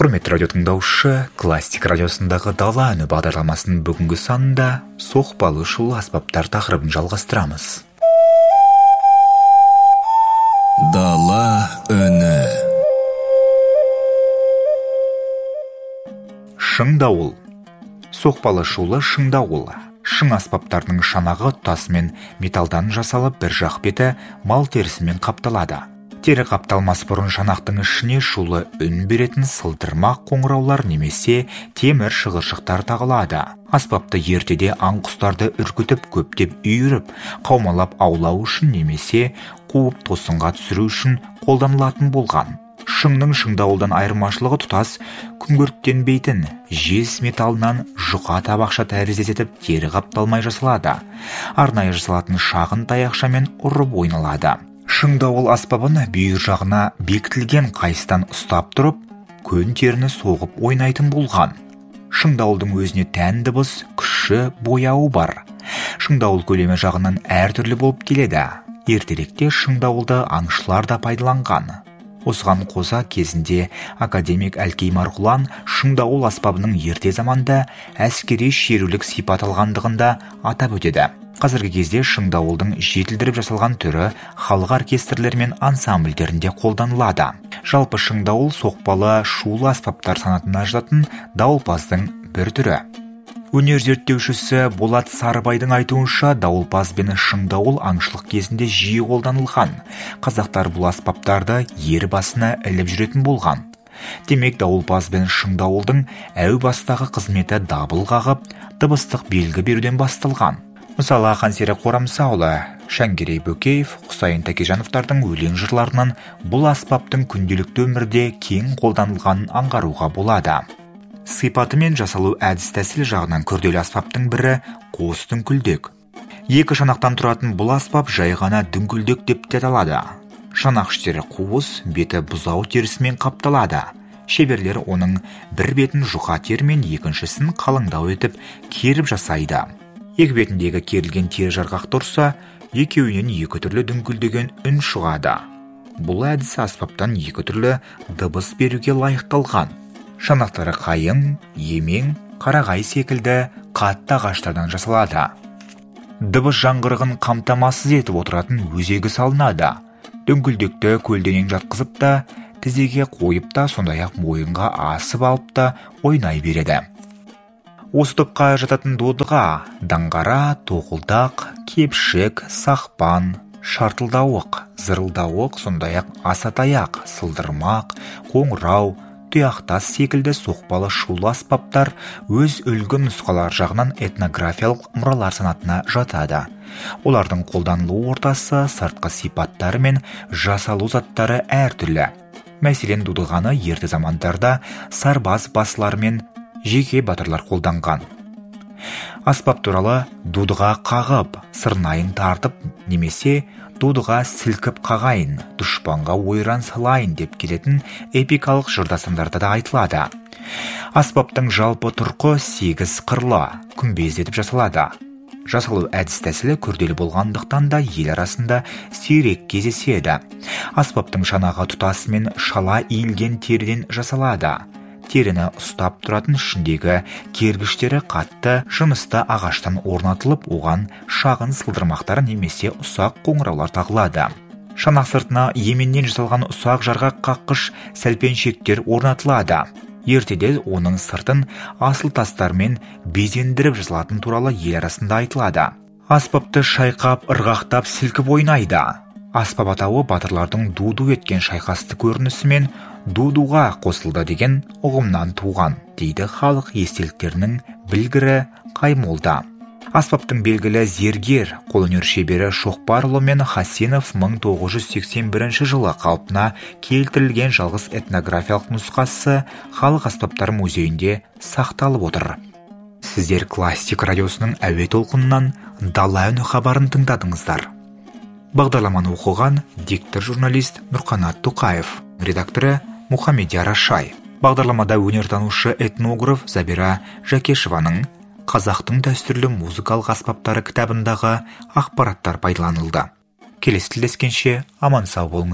Құрметті радио тыңдаушы, классик радиосындағы Дала үні бағдарламасының бүгінгі санында соқпалы шулы аспаптар тақырыбын жалғастырамыз. Дала үні. Шың дауыл. Соқпалы шулы шың дауыл. Шың аспаптарының шанағы тас мен металдан жасалып, бір жақ беті мал терісімен қапталады. Тері қапталмас бұрын шанақтың ішіне шулы үн беретін сылдырмақ қоңыраулар немесе темір шығыршықтар тағылады. Аспапты ертеде аң құстарды үркітіп, көптеп үйіріп, қаумалап аулау үшін немесе қуып тосынға түсіру үшін қолданылатын болған. Шыңның шыңдауылдан айырмашылығы тұтас күңгірттенбейтін жез металынан жұқа табақша тәріздес етіп тері қапталмай жасалады. Арнайы жасалатын шағын таяқшамен ұрып ойналады. Шыңдауыл аспабын бүйір жағына бекітілген қайыстан ұстап тұрып, көн теріні соғып ойнайтын болған. Шыңдауылдың өзіне тән дыбыс, күші, бояуы бар. Шыңдауыл көлемі жағынан әртүрлі болып келеді. Ертеректе шыңдауылды аңшылар да пайдаланған. Осыған қоса кезінде академик Әлкей Марғұлан шыңдауыл аспабының ерте заманда әскери шерулік сипат алғандығында атап өтеді. Қазіргі кезде шыңдауылдың жетілдіріп жасалған түрі халық оркестрлері мен ансамбльдерінде қолданылады. Жалпы шыңдауыл соқпалы шулы аспаптар санатына жататын дауылпаздың бір түрі. Өнер зерттеушісі Болат Сарыбайдың айтуынша, дауылпаз бен шыңдауыл аңшылық кезінде жиі қолданылған. Қазақтар бұл аспаптарды ер басына іліп жүретін болған. Демек, дауылпаз бен шыңдауылдың әу бастағы қызметі дабыл қағып, дыбыстық белгі беруден басталған. Мысалы, Қансері Қорамсаұлы, Шәңгерей Бөкеев, Құсайын Тәкежановтардың өлең жырларынан бұл аспаптың күнделікті өмірде кең қолданылғанын аңғаруға болады. Сипаты мен жасалу әдіс тәсіл жағынан күрделі аспаптың бірі қос дүңкілдек. Екі шанақтан тұратын бұл аспап жай ғана дүңкілдек деп те аталады. Шанақ іштері қуыс, беті бұзау терісімен қапталады. Шеберлер оның бір бетін жұқа термен, екіншісін қалыңдау етіп керіп жасайды. Екі бетіндегі керілген тері жарғақ тұрса, екеуінен екі түрлі дүңкілдеген үн шығады. Бұл әдіс аспаптан екі түрлі дыбыс беруге лайықталған. Шанақтары қайың, емең, қарағай секілді қатты ағаштардан жасалады. Дыбыс жаңғырығын қамтамасыз етіп отыратын өзегі салынады. Дүңкілдекті көлденең жатқызып та, тізеге қойып та, сондай-ақ мойынға асып алып та ойнай береді. Осы топқа жататын додыға даңғара, тоқылдақ, кепшік, сақпан, шартылдауық, зырылдауық, сондай-ақ асатаяқ, сылдырмақ, қоңырау, тұяқтас секілді соқпалы шулы аспаптар өз үлгі нұсқалар жағынан этнографиялық мұралар санатына жатады. Олардың қолданылу ортасы, сыртқы сипаттары мен жасалу заттары әртүрлі. Мәселен, дудығаны ерте замандарда сарбаз басылар мен жеке батырлар қолданған. Аспап туралы дудыға қағып, сырнайын тартып, немесе дудыға сілкіп қағайын, дұшпанға ойран салайын деп келетін эпикалық жырдасымдарда да айтылады. Аспаптың жалпы тұрқы 8 қырлы, күмбездетіп жасалады. Жасалу әдіс тәсілі күрделі болғандықтан да ел арасында сирек кездеседі. Аспаптың шанағы тұтасымен шала иілген теріден жасалады. Теріні ұстап тұратын ішіндегі кергіштері қатты жынысты ағаштан орнатылып, оған шағын сылдырмақтар немесе ұсақ қоңыраулар тағылады. Шанақ сыртына еменнен жасалған ұсақ жарғақ қаққыш сәлпеншектер орнатылады. Ертеде оның сыртын асыл тастармен безендіріп жасалатын туралы ел арасында айтылады. Аспапты шайқап, ырғақтап, сілкіп ойнайды. Аспап атауы батырлардың ду-ду еткен шайқасты көрінісімен ду-дуға қосылды деген ұғымнан туған, дейді халық естеліктерінің білгірі Қаймолда. Аспаптың белгілі зергер, қолөнер шебері Шоқпарұлы мен Хасенов 1981 жылы қалпына келтірілген жалғыз этнографиялық нұсқасы халық аспаптар музейінде сақталып отыр. Сіздер классик радиосының әуе толқынынан Дала үні хабарын тыңдадыңыздар. Бағдарламаны оқыған диктор журналист Нұрқанат Тоқаев, редакторы Мұхамедияр Ашай. Бағдарламада өнертанушы этнограф Забира Жакешеваның «Қазақтың дәстүрлі музыкалық аспаптары» кітабындағы ақпараттар пайдаланылды. Келесі тілдескенше аман сау болыңыз.